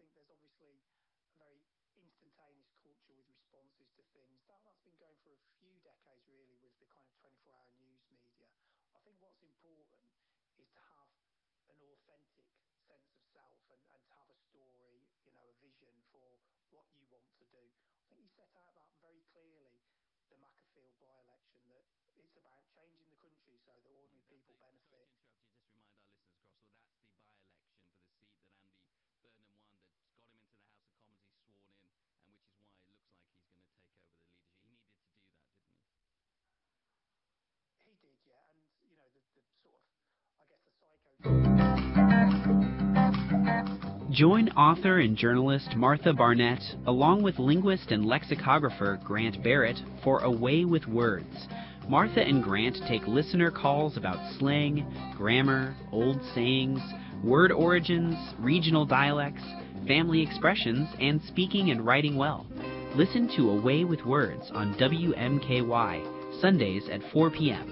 there's obviously a very instantaneous culture with responses to things. That's been going for a few decades, really, with the kind of 24-hour news media. I think what's important is to have an authentic sense of self and to have a story, a vision for what you want to do. I think he set out that very clearly, the Macclesfield by-election, that it's about changing the country so that ordinary people benefit. Join author and journalist Martha Barnett, along with linguist and lexicographer Grant Barrett, for A Way with Words. Martha and Grant take listener calls about slang, grammar, old sayings, word origins, regional dialects, family expressions, and speaking and writing well. Listen to A Way with Words on WMKY, Sundays at 4 p.m.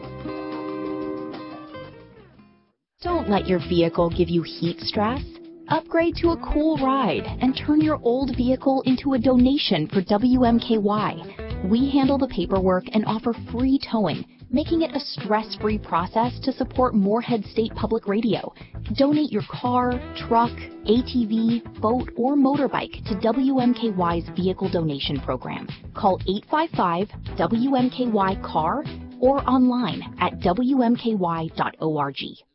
Don't let your vehicle give you heat stress. Upgrade to a cool ride and turn your old vehicle into a donation for WMKY. We handle the paperwork and offer free towing, making it a stress-free process to support Moorhead State Public Radio. Donate your car, truck, ATV, boat, or motorbike to WMKY's Vehicle Donation Program. Call 855-WMKY-CAR or online at WMKY.org.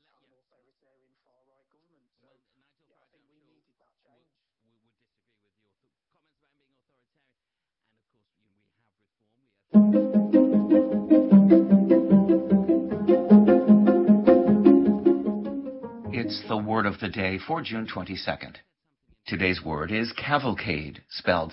It's the word of the day for June 22nd. Today's word is cavalcade, spelled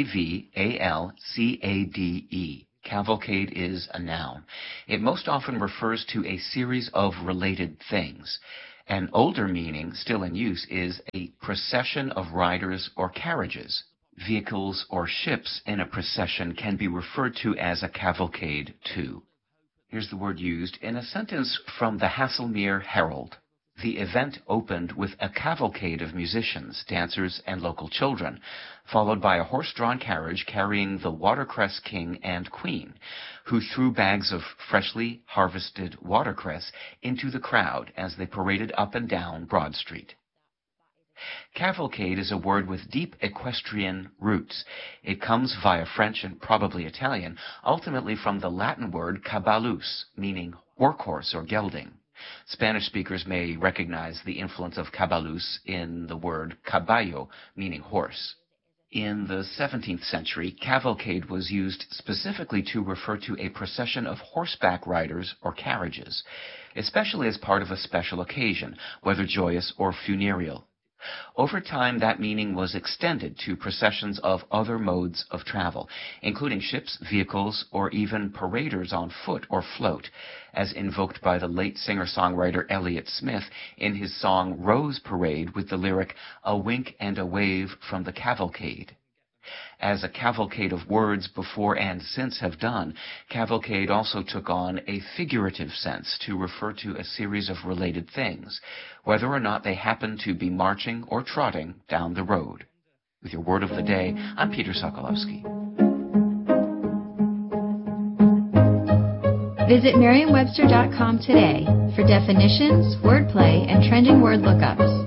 C-A-V-A-L-C-A-D-E. Cavalcade is a noun. It most often refers to a series of related things. An older meaning, still in use, is a procession of riders or carriages. Vehicles or ships in a procession can be referred to as a cavalcade, too. Here's the word used in a sentence from the Haslemere Herald. The event opened with a cavalcade of musicians, dancers, and local children, followed by a horse-drawn carriage carrying the watercress king and queen, who threw bags of freshly harvested watercress into the crowd as they paraded up and down Broad Street. Cavalcade is a word with deep equestrian roots. It comes via French and probably Italian, ultimately from the Latin word caballus, meaning workhorse or gelding. Spanish speakers may recognize the influence of caballus in the word caballo, meaning horse. In the 17th century, cavalcade was used specifically to refer to a procession of horseback riders or carriages, especially as part of a special occasion, whether joyous or funereal. Over time, that meaning was extended to processions of other modes of travel, including ships, vehicles, or even paraders on foot or float, as invoked by the late singer-songwriter Elliott Smith in his song Rose Parade with the lyric, "A wink and a wave from the cavalcade." As a cavalcade of words before and since have done, cavalcade also took on a figurative sense to refer to a series of related things, whether or not they happen to be marching or trotting down the road. With your word of the day, I'm Peter Sokolowski. Visit Merriam-Webster.com today for definitions, wordplay, and trending word lookups.